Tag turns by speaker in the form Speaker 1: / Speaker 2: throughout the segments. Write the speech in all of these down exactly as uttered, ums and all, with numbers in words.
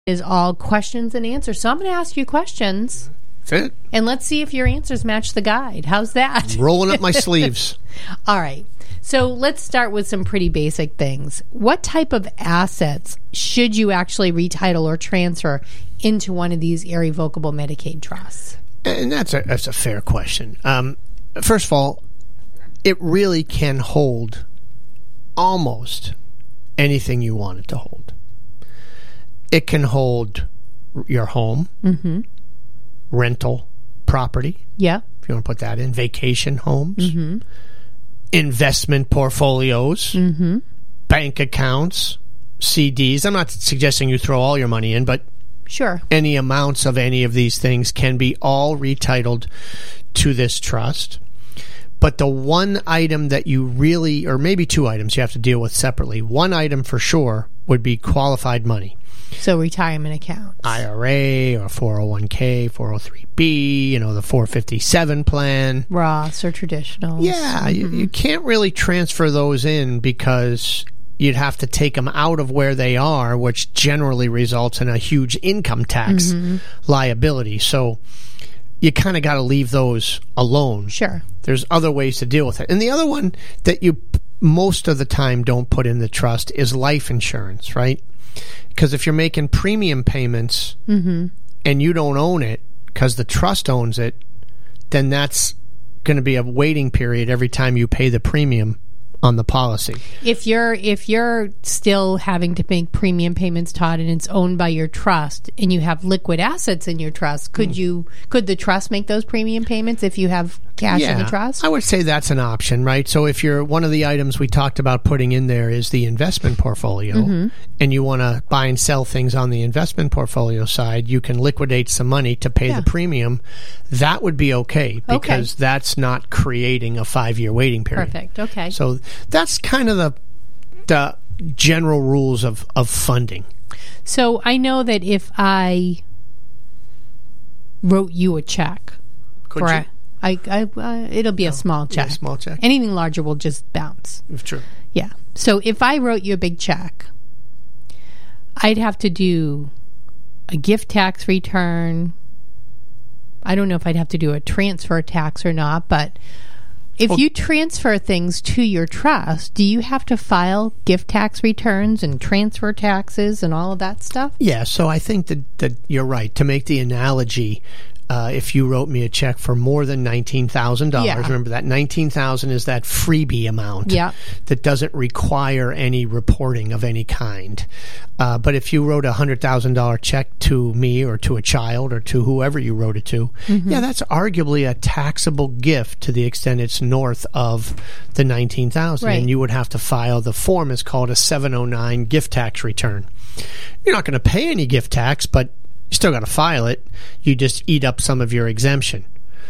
Speaker 1: is all questions and answers. So I'm going to ask you questions.
Speaker 2: That's it.
Speaker 1: And let's see if your answers match the guide. How's that?
Speaker 2: Rolling up my sleeves.
Speaker 1: All right. So let's start with some pretty basic things. What type of assets should you actually retitle or transfer into one of these irrevocable Medicaid trusts?
Speaker 2: And that's a, that's a fair question. Um, first of all, it really can hold almost anything you want it to hold. It can hold your home,
Speaker 1: mm-hmm.
Speaker 2: rental property.
Speaker 1: Yeah.
Speaker 2: If you want to put that in, vacation homes,
Speaker 1: mm-hmm.
Speaker 2: investment portfolios,
Speaker 1: mm-hmm.
Speaker 2: bank accounts, C Ds. I'm not suggesting you throw all your money in, but
Speaker 1: sure,
Speaker 2: any amounts of any of these things can be all retitled to this trust. But the one item that you really, or maybe two items you have to deal with separately, one item for sure would be qualified money.
Speaker 1: So retirement accounts.
Speaker 2: I R A or four oh one k, four oh three b, you know, the four fifty-seven plan.
Speaker 1: Roths or traditionals.
Speaker 2: Yeah,
Speaker 1: mm-hmm.
Speaker 2: you, you can't really transfer those in because you'd have to take them out of where they are, which generally results in a huge income tax
Speaker 1: mm-hmm.
Speaker 2: liability. So you kind of got to leave those alone.
Speaker 1: Sure.
Speaker 2: There's other ways to deal with it. And the other one that you most of the time don't put in the trust is life insurance, right? Because if you're making premium payments
Speaker 1: mm-hmm.
Speaker 2: and you don't own it because the trust owns it, then that's going to be a waiting period every time you pay the premium on the policy.
Speaker 1: If you're if you're still having to make premium payments, Todd, and it's owned by your trust, and you have liquid assets in your trust, could mm. you could the trust make those premium payments if you have cash
Speaker 2: yeah,
Speaker 1: in the trust?
Speaker 2: I would say that's an option, right? So if you're one of the items we talked about putting in there is the investment portfolio,
Speaker 1: mm-hmm.
Speaker 2: and you want to buy and sell things on the investment portfolio side, you can liquidate some money to pay
Speaker 1: yeah.
Speaker 2: the premium. That would be okay because
Speaker 1: okay.
Speaker 2: that's not creating a five-year waiting period.
Speaker 1: Perfect. Okay.
Speaker 2: So that's kind of the the general rules of, of funding.
Speaker 1: So I know that if I wrote you a check,
Speaker 2: Could
Speaker 1: for
Speaker 2: you?
Speaker 1: a, I, I, uh, it'll be
Speaker 2: no.
Speaker 1: a small check.
Speaker 2: Yeah, small check.
Speaker 1: Anything larger will just bounce.
Speaker 2: True.
Speaker 1: Yeah. So if I wrote you a big check, I'd have to do a gift tax return. I don't know if I'd have to do a transfer tax or not, but if well, you transfer things to your trust, do you have to file gift tax returns and transfer taxes and all of that stuff?
Speaker 2: Yeah, so I think that, that you're right. To make the analogy, uh, if you wrote me a check for more than nineteen thousand dollars,
Speaker 1: yeah.
Speaker 2: remember that nineteen thousand dollars is that freebie amount
Speaker 1: yeah.
Speaker 2: that doesn't require any reporting of any kind. Uh, but if you wrote a one hundred thousand dollars check to me or to a child or to whoever you wrote it to, mm-hmm. yeah, that's arguably a taxable gift to the extent it's north of the nineteen thousand dollars.
Speaker 1: Right.
Speaker 2: And you would have to file, the form is called a seven oh nine gift tax return. You're not going to pay any gift tax, but you still got to file it. You just eat up some of your exemption.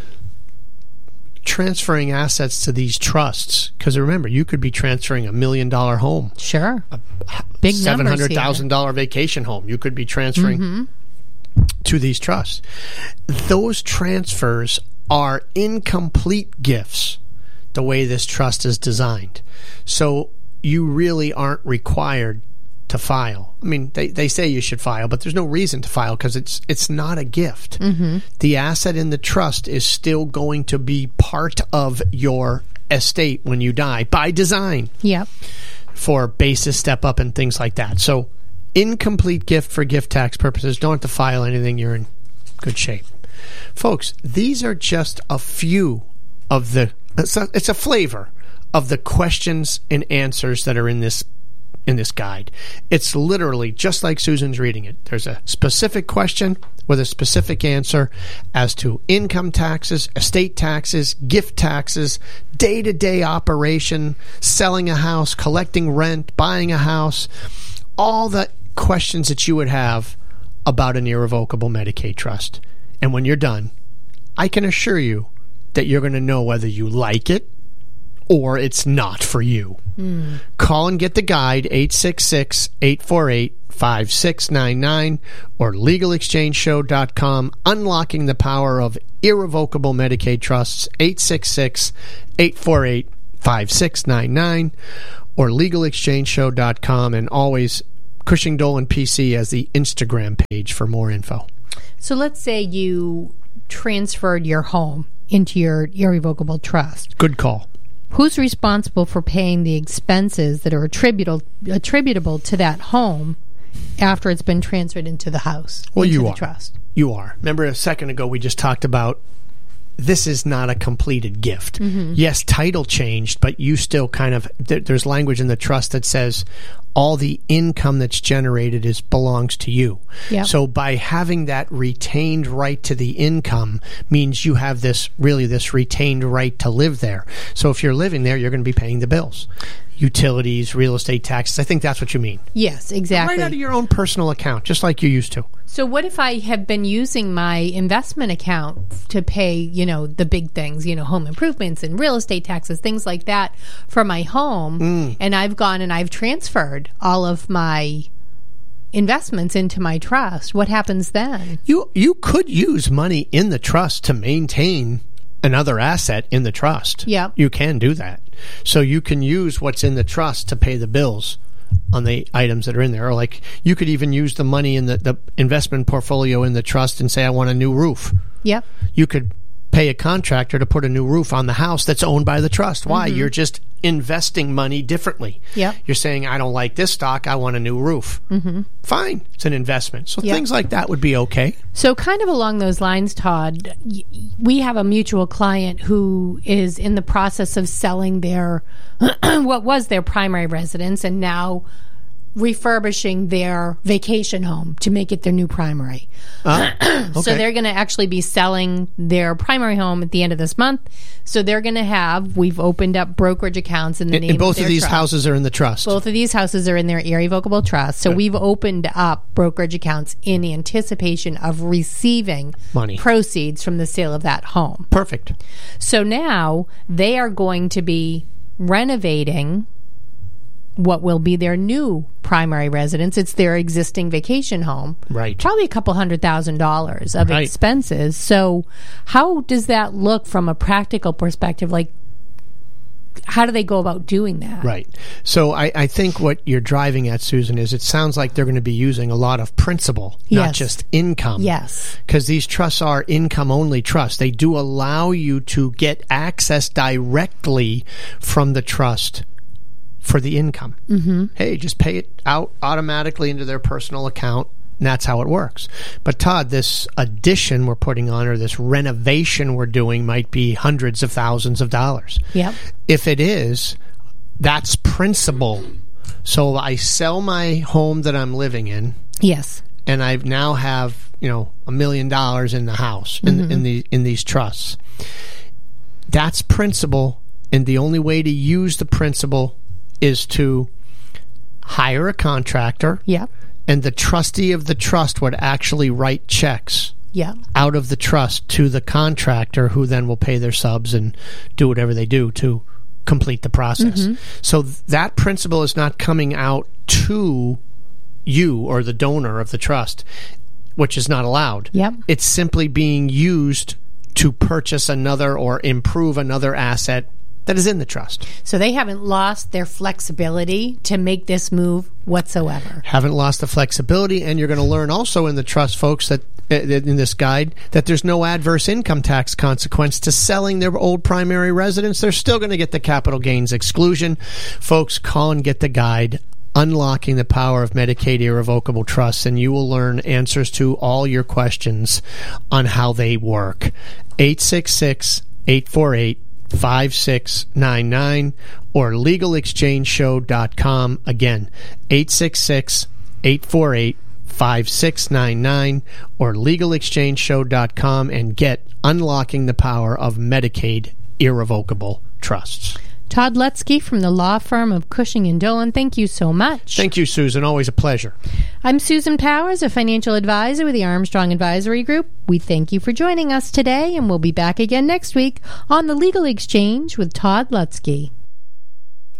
Speaker 2: Transferring assets to these trusts, because remember, you could be transferring a million dollar home.
Speaker 1: Sure.
Speaker 2: A
Speaker 1: big
Speaker 2: seven hundred thousand dollars vacation home. You could be transferring
Speaker 1: mm-hmm.
Speaker 2: to these trusts. Those transfers are incomplete gifts the way this trust is designed. So you really aren't required to file. I mean, they, they say you should file, but there's no reason to file because it's it's not a gift.
Speaker 1: Mm-hmm.
Speaker 2: The asset in the trust is still going to be part of your estate when you die by design.
Speaker 1: Yep.
Speaker 2: For basis step up and things like that. So incomplete gift for gift tax purposes. Don't have to file anything. You're in good shape. Folks, these are just a few of the, it's a, it's a flavor of the questions and answers that are in this in this guide. It's literally just like Susan's reading it. There's a specific question with a specific answer as to income taxes, estate taxes, gift taxes, day-to-day operation, selling a house, collecting rent, buying a house, all the questions that you would have about an irrevocable Medicaid trust. And when you're done, I can assure you that you're going to know whether you like it or it's not for you.
Speaker 1: Mm.
Speaker 2: Call and get the guide, eight six six, eight four eight, five six nine nine or legal exchange show dot com. Unlocking the power of irrevocable Medicaid trusts, eight six six, eight four eight, five six nine nine or legal exchange show dot com. And always Cushing Dolan P C as the Instagram page for more info.
Speaker 1: So let's say you transferred your home into your irrevocable trust.
Speaker 2: Good call.
Speaker 1: Who's responsible for paying the expenses that are attributable attributable to that home after it's been transferred into the house?
Speaker 2: Well,
Speaker 1: into
Speaker 2: you
Speaker 1: the
Speaker 2: are.
Speaker 1: Trust.
Speaker 2: You are. Remember a second ago we just talked about this is not a completed gift. Mm-hmm. Yes, title changed, but you still kind of th- there's language in the trust that says all the income that's generated is belongs to you.
Speaker 1: Yep.
Speaker 2: So by having that retained right to the income means you have this really this retained right to live there. So if you're living there, you're going to be paying the bills. Utilities, real estate taxes. I think that's what you mean.
Speaker 1: Yes, exactly.
Speaker 2: Right out of your own personal account, just like you used to.
Speaker 1: So what if I have been using my investment account to pay, you know, the big things, you know, home improvements and real estate taxes, things like that for my home, mm. and I've gone and I've transferred all of my investments into my trust? What happens then?
Speaker 2: You you could use money in the trust to maintain another asset in the trust.
Speaker 1: Yeah.
Speaker 2: You can do that. So you can use what's in the trust to pay the bills on the items that are in there. Or like you could even use the money in the, the investment portfolio in the trust and say, I want a new roof.
Speaker 1: Yep.
Speaker 2: You could pay a contractor to put a new roof on the house that's owned by the trust. Why? Mm-hmm. You're just investing money differently.
Speaker 1: Yep.
Speaker 2: You're saying, I don't like this stock. I want a new roof.
Speaker 1: Mm-hmm.
Speaker 2: Fine. It's an investment. So
Speaker 1: yep.
Speaker 2: things like that would be okay.
Speaker 1: So kind of along those lines, Todd, we have a mutual client who is in the process of selling their what was their primary residence and now refurbishing their vacation home to make it their new primary. Uh, okay. So they're going to actually be selling their primary home at the end of this month. So they're going to have, we've opened up brokerage accounts in the
Speaker 2: and,
Speaker 1: name
Speaker 2: and both
Speaker 1: of, their
Speaker 2: of these
Speaker 1: trust.
Speaker 2: houses are in the trust.
Speaker 1: Both of these houses are in their irrevocable trust. So
Speaker 2: Good.
Speaker 1: We've opened up brokerage accounts in anticipation of receiving
Speaker 2: money
Speaker 1: proceeds from the sale of that home.
Speaker 2: Perfect.
Speaker 1: So now they are going to be renovating what will be their new primary residence. It's their existing vacation home.
Speaker 2: Right.
Speaker 1: Probably a couple hundred thousand dollars of
Speaker 2: right.
Speaker 1: expenses. So how does that look from a practical perspective? Like, how do they go about doing that?
Speaker 2: Right. So I, I think what you're driving at, Susan, is it sounds like they're going to be using a lot of principal,
Speaker 1: yes.
Speaker 2: not just income.
Speaker 1: Yes.
Speaker 2: Because these trusts are income-only trusts. They do allow you to get access directly from the trust for the income.
Speaker 1: Mm-hmm.
Speaker 2: Hey, just pay it out automatically into their personal account, and that's how it works. But Todd, this addition we're putting on or this renovation we're doing might be hundreds of thousands of dollars.
Speaker 1: Yep.
Speaker 2: If it is, that's principal. So I sell my home that I'm living in.
Speaker 1: Yes.
Speaker 2: And I now have, you know, a million dollars in the house, in, mm-hmm. in the in these trusts. That's principal, and the only way to use the principal is to hire a contractor.
Speaker 1: Yep.
Speaker 2: And the trustee of the trust would actually write checks
Speaker 1: yep.
Speaker 2: out of the trust to the contractor, who then will pay their subs and do whatever they do to complete the process.
Speaker 1: Mm-hmm.
Speaker 2: So th- that principal is not coming out to you or the donor of the trust, which is not allowed.
Speaker 1: Yep.
Speaker 2: It's simply being used to purchase another or improve another asset that is in the trust.
Speaker 1: So they haven't lost their flexibility to make this move whatsoever.
Speaker 2: Haven't lost the flexibility, and you're going to learn also in the trust, folks, that in this guide, that there's no adverse income tax consequence to selling their old primary residence. They're still going to get the capital gains exclusion. Folks, call and get the guide, Unlocking the Power of Medicaid Irrevocable Trusts, and you will learn answers to all your questions on how they work. eight six six, eight four eight, five six nine nine or legal exchange show dot com. Again, eight six six, eight four eight, five six nine nine or legal exchange show dot com and get Unlocking the Power of Medicaid Irrevocable Trusts.
Speaker 1: Todd Lutzke from the law firm of Cushing and Dolan, thank you so much.
Speaker 2: Thank you, Susan. Always a pleasure.
Speaker 1: I'm Susan Powers, a financial advisor with the Armstrong Advisory Group. We thank you for joining us today, and we'll be back again next week on The Legal Exchange with Todd Lutzke.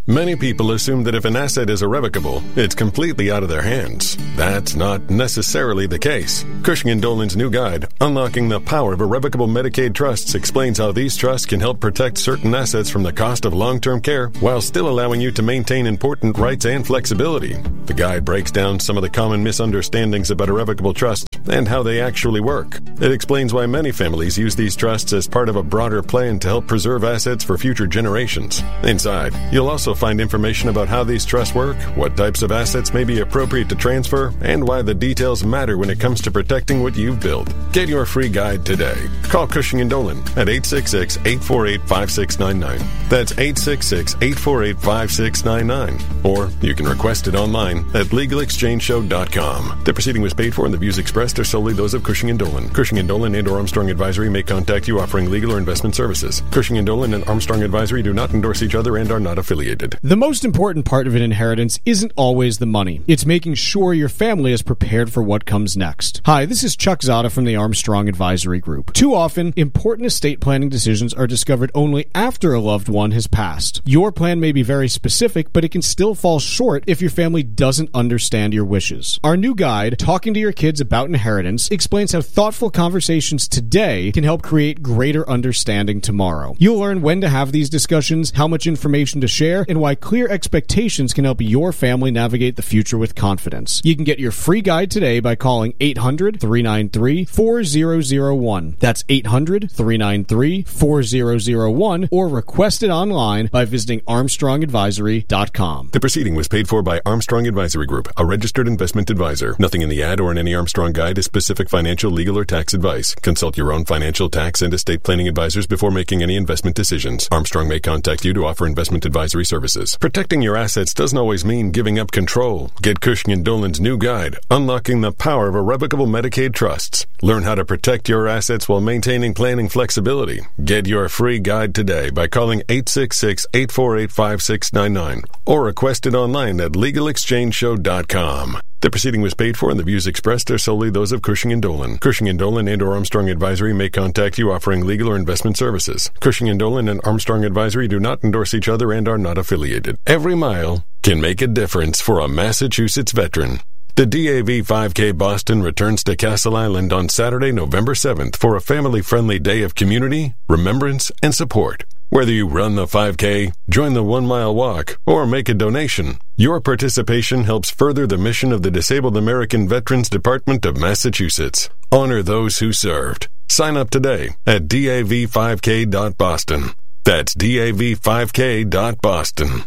Speaker 3: Many people assume that if an asset is irrevocable, it's completely out of their hands. That's not necessarily the case. Cushing and Dolan's new guide, Unlocking the Power of Irrevocable Medicaid Trusts, explains how these trusts can help protect certain assets from the cost of long-term care while still allowing you to maintain important rights and flexibility. The guide breaks down some of the common misunderstandings about irrevocable trusts and how they actually work. It explains why many families use these trusts as part of a broader plan to help preserve assets for future generations. Inside, you'll also find information about how these trusts work, what types of assets may be appropriate to transfer, and why the details matter when it comes to protecting what you've built. Get your free guide today. Call Cushing and Dolan at eight six six, eight four eight, five six nine nine. That's eight six six, eight four eight, five six nine nine. Or you can request it online at legal exchange show dot com. The proceeding was paid for and the views expressed are solely those of Cushing and Dolan. Cushing and Dolan and or Armstrong Advisory may contact you offering legal or investment services. Cushing and Dolan and Armstrong Advisory do not endorse each other and are not affiliated.
Speaker 4: The most important part of an inheritance isn't always the money. It's making sure your family is prepared for what comes next. Hi, this is Chuck Zada from the Armstrong Advisory Group. Too often, important estate planning decisions are discovered only after a loved one has passed. Your plan may be very specific, but it can still fall short if your family doesn't understand your wishes. Our new guide, Talking to Your Kids About Inheritance, explains how thoughtful conversations today can help create greater understanding tomorrow. You'll learn when to have these discussions, how much information to share, and why clear expectations can help your family navigate the future with confidence. You can get your free guide today by calling eight hundred, three nine three, four zero zero one. That's eight hundred, three nine three, four zero zero one, or request it online by visiting armstrong advisory dot com.
Speaker 3: The proceeding was paid for by Armstrong Advisory Group, a registered investment advisor. Nothing in the ad or in any Armstrong guide is specific financial, legal, or tax advice. Consult your own financial, tax, and estate planning advisors before making any investment decisions. Armstrong may contact you to offer investment advisory services. Protecting your assets doesn't always mean giving up control. Get Cushing and Dolan's new guide, Unlocking the Power of Irrevocable Medicaid Trusts. Learn how to protect your assets while maintaining planning flexibility. Get your free guide today by calling eight six six, eight four eight, five six nine nine or request it online at legal exchange show dot com. The proceeding was paid for and the views expressed are solely those of Cushing and Dolan. Cushing and Dolan and or Armstrong Advisory may contact you offering legal or investment services. Cushing and Dolan and Armstrong Advisory do not endorse each other and are not affiliated. Every mile can make a difference for a Massachusetts veteran. The D A V five K Boston returns to Castle Island on Saturday, November seventh for a family-friendly day of community, remembrance, and support. Whether you run the five K, join the one-mile walk, or make a donation, your participation helps further the mission of the Disabled American Veterans Department of Massachusetts. Honor those who served. Sign up today at D A V five K dot boston. That's D A V five K dot boston.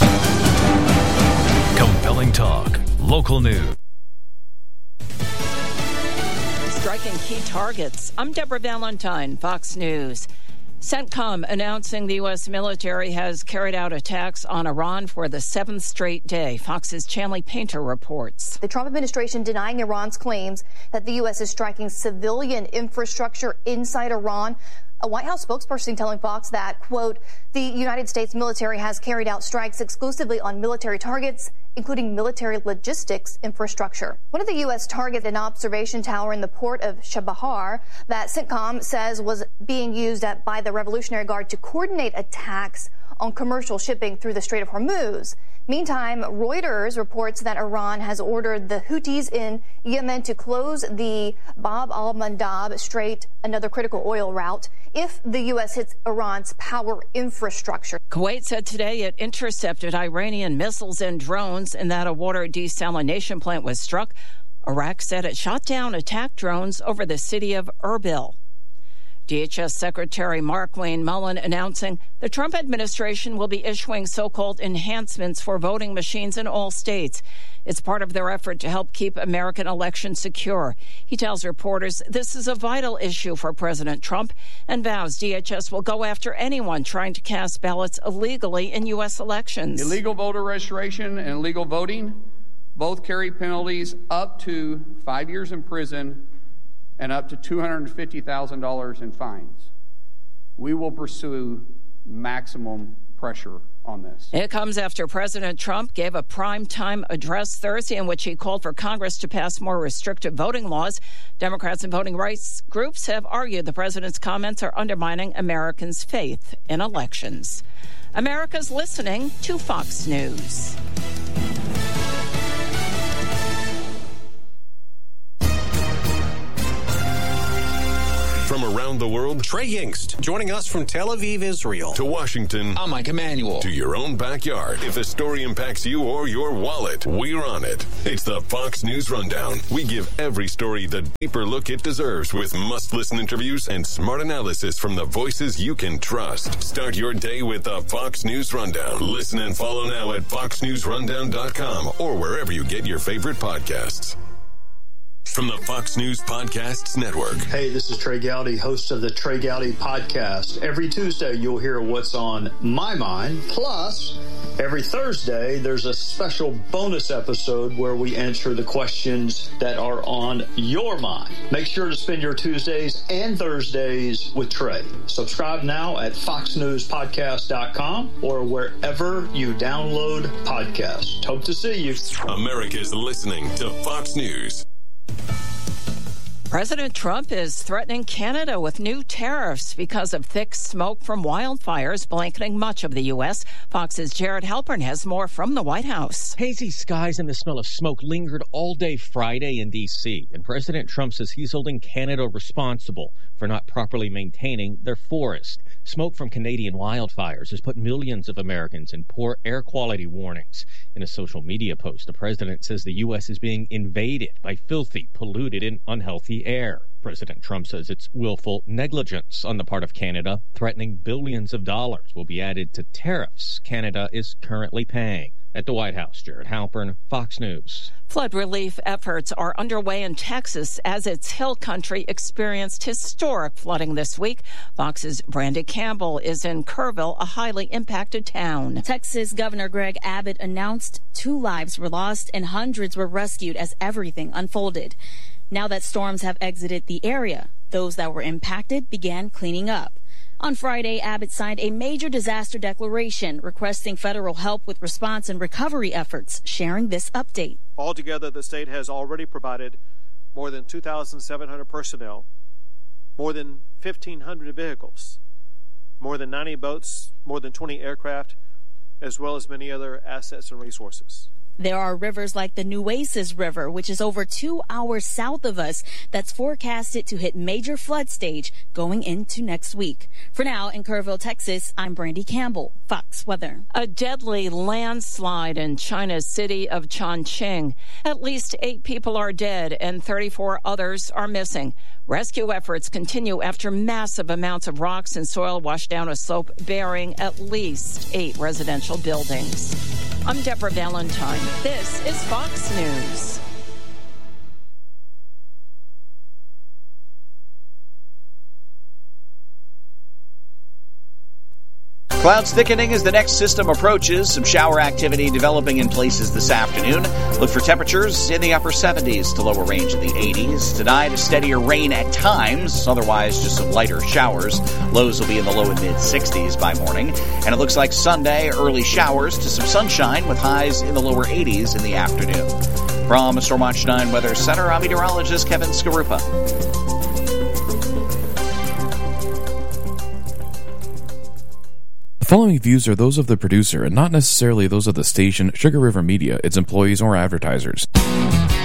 Speaker 5: Compelling talk. Local news.
Speaker 6: Striking key targets. I'm Deborah Valentine, Fox News. CENTCOM announcing the U S military has carried out attacks on Iran for the seventh straight day. Fox's Chanley Painter reports.
Speaker 7: The Trump administration denying Iran's claims that the U S is striking civilian infrastructure inside Iran. A White House spokesperson telling Fox that, quote, the United States military has carried out strikes exclusively on military targets, including military logistics infrastructure. One of the U S targets, an observation tower in the port of Chabahar that CENTCOM says was being used at, by the Revolutionary Guard to coordinate attacks on commercial shipping through the Strait of Hormuz. Meantime, Reuters reports that Iran has ordered the Houthis in Yemen to close the Bab al-Mandab Strait, another critical oil route, if the U S hits Iran's power infrastructure.
Speaker 6: Kuwait said today it intercepted Iranian missiles and drones and that a water desalination plant was struck. Iraq said it shot down attack drones over the city of Erbil. D H S Secretary Mark Wayne Mullen announcing the Trump administration will be issuing so-called enhancements for voting machines in all states. It's part of their effort to help keep American elections secure. He tells reporters this is a vital issue for President Trump and vows D H S will go after anyone trying to cast ballots illegally in U S elections.
Speaker 8: Illegal voter registration and illegal voting both carry penalties up to five years in prison and up to two hundred fifty thousand dollars in fines. We will pursue maximum pressure on this.
Speaker 6: It comes after President Trump gave a primetime address Thursday in which he called for Congress to pass more restrictive voting laws. Democrats and voting rights groups have argued the president's comments are undermining Americans' faith in elections. America's listening to Fox News.
Speaker 3: From around the world,
Speaker 9: Trey Yingst, joining us from Tel Aviv, Israel.
Speaker 3: To Washington,
Speaker 10: I'm Mike Emanuel.
Speaker 3: To your own backyard. If a story impacts you or your wallet, we're on it. It's the Fox News Rundown. We give every story the deeper look it deserves with must-listen interviews and smart analysis from the voices you can trust. Start your day with the Fox News Rundown. Listen and follow now at fox news rundown dot com or wherever you get your favorite podcasts. From the Fox News Podcasts Network.
Speaker 11: Hey, this is Trey Gowdy, host of the Trey Gowdy Podcast. Every Tuesday, you'll hear what's on my mind. Plus, every Thursday, there's a special bonus episode where we answer the questions that are on your mind. Make sure to spend your Tuesdays and Thursdays with Trey. Subscribe now at fox news podcast dot com or wherever you download podcasts. Hope to see you.
Speaker 3: America's listening to Fox News.
Speaker 6: President Trump is threatening Canada with new tariffs because of thick smoke from wildfires blanketing much of the U S. Fox's Jared Halpern has more from the White House.
Speaker 12: Hazy skies and the smell of smoke lingered all day Friday in D C, and President Trump says he's holding Canada responsible for not properly maintaining their forest. Smoke from Canadian wildfires has put millions of Americans in poor air quality warnings. In a social media post, the president says the U S is being invaded by filthy, polluted, and unhealthy air. President Trump says it's willful negligence on the part of Canada, threatening billions of dollars will be added to tariffs Canada is currently paying. At the White House, Jared Halpern, Fox News.
Speaker 6: Flood relief efforts are underway in Texas as its hill country experienced historic flooding this week. Fox's Brandy Campbell is in Kerrville, a highly impacted town.
Speaker 13: Texas Governor Greg Abbott announced two lives were lost and hundreds were rescued as everything unfolded. Now that storms have exited the area, those that were impacted began cleaning up. On Friday, Abbott signed a major disaster declaration requesting federal help with response and recovery efforts, sharing this update.
Speaker 14: Altogether, the state has already provided more than two thousand seven hundred personnel, more than fifteen hundred vehicles, more than ninety boats, more than twenty aircraft, as well as many other assets and resources.
Speaker 13: There are rivers like the Nueces River, which is over two hours south of us, that's forecasted to hit major flood stage going into next week. For now, in Kerrville, Texas, I'm Brandy Campbell, Fox Weather.
Speaker 6: A deadly landslide in China's city of Chongqing. At least eight people are dead and thirty-four others are missing. Rescue efforts continue after massive amounts of rocks and soil washed down a slope burying at least eight residential buildings. I'm Deborah Valentine. This is Fox News.
Speaker 15: Clouds thickening as the next system approaches. Some shower activity developing in places this afternoon. Look for temperatures in the upper seventies to lower range in the eighties. Tonight, a steadier rain at times. Otherwise, just some lighter showers. Lows will be in the low and mid sixties by morning. And it looks like Sunday, early showers to some sunshine with highs in the lower eighties in the afternoon. From Stormwatch nine Weather Center, I'm meteorologist Kevin Skarupa.
Speaker 16: The following views are those of the producer and not necessarily those of the station, Sugar River Media, its employees, or advertisers.